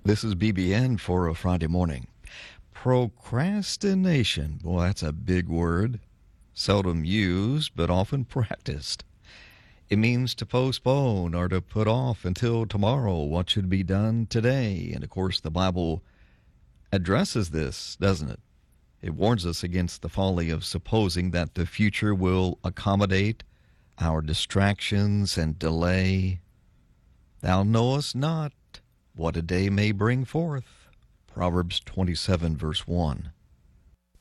This is BBN for a Friday morning. Procrastination. Boy, that's a big word. Seldom used, but often practiced. It means to postpone or to put off until tomorrow what should be done today. And of course, the Bible addresses this, doesn't it? It warns us against the folly of supposing that the future will accommodate our distractions and delay. Thou knowest not what a day may bring forth. Proverbs 27, verse 1.